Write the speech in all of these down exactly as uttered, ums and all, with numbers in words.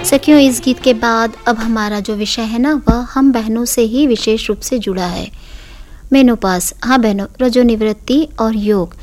सखियों, इस गीत के बाद अब हमारा जो विषय है ना, वह हम बहनों से ही विशेष रूप से जुड़ा है। मेनोपाज, हाँ बहनों, रजोनिवृत्ति और योग।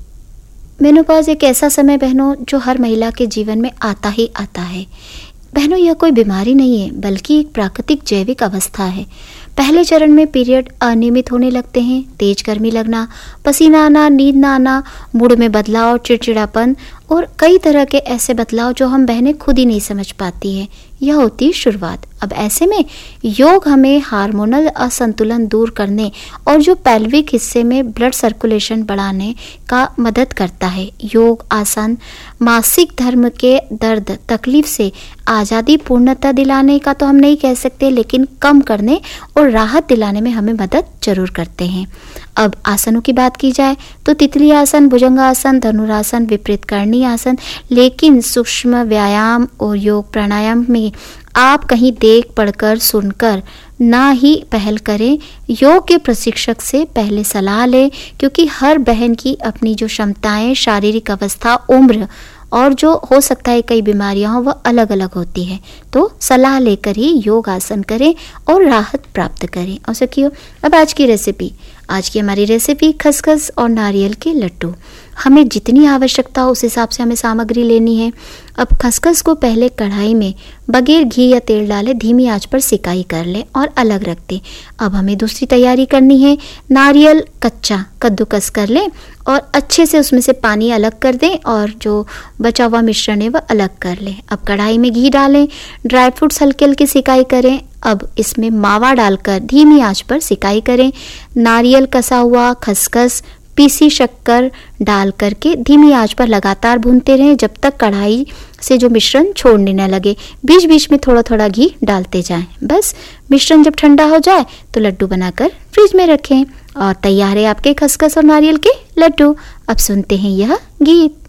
मेनोपाज एक ऐसा समय बहनों जो हर महिला के जीवन में आता ही आता है। बहनों, यह कोई बीमारी नहीं है, बल्कि एक प्राकृतिक जैविक अवस्था है। पहले चरण में पीरियड अनियमित होने लगते हैं, तेज गर्मी लगना, पसीना आना, नींद ना आना, मूड में बदलाव, चिड़चिड़ापन और कई तरह के ऐसे बदलाव जो हम बहनें खुद ही नहीं समझ पाती हैं। यह होती है शुरुआत। अब ऐसे में योग हमें हार्मोनल असंतुलन दूर करने और जो पेल्विक हिस्से में ब्लड सर्कुलेशन बढ़ाने का मदद करता है। योग आसन मासिक धर्म के दर्द तकलीफ से आज़ादी पूर्णता दिलाने का तो हम नहीं कह सकते, लेकिन कम करने और राहत दिलाने में हमें मदद जरूर करते हैं। अब आसनों की बात की जाए तो तितली आसन, भुजंगासन, धनुरासन, विपरीत करणी आसन, लेकिन सूक्ष्म व्यायाम और योग प्राणायाम में आप कहीं देख पढ़कर सुनकर ना ही पहल करें। योग के प्रशिक्षक से पहले सलाह लें, क्योंकि हर बहन की अपनी जो क्षमताएं, शारीरिक अवस्था, उम्र और जो हो सकता है कई बीमारियां हो, वह अलग अलग होती है। तो सलाह लेकर ही योग आसन करें और राहत प्राप्त करें। और सखियों, अब आज की रेसिपी आज की हमारी रेसिपी खसखस और नारियल के लड्डू। हमें जितनी आवश्यकता हो उस हिसाब से हमें सामग्री लेनी है। अब खसखस को पहले कढ़ाई में बगैर घी या तेल डाले धीमी आंच पर सिकाई कर लें और अलग रख दें। अब हमें दूसरी तैयारी करनी है। नारियल कच्चा कद्दूकस कर लें और अच्छे से उसमें से पानी अलग कर दें और जो बचा हुआ मिश्रण है वह अलग कर लें। अब कढ़ाई में घी डालें, ड्राई फ्रूट्स हल्के हल्के सिकाई करें। अब इसमें मावा डालकर धीमी आंच पर सिकाई करें। नारियल कसा हुआ, खसखस, पीसी शक्कर डाल करके धीमी आंच पर लगातार भूनते रहें जब तक कढ़ाई से जो मिश्रण छोड़ने न लगे। बीच बीच में थोड़ा थोड़ा घी डालते जाएं। बस मिश्रण जब ठंडा हो जाए तो लड्डू बनाकर फ्रिज में रखें और तैयार है आपके खसखस और नारियल के लड्डू। अब सुनते हैं यह गीत।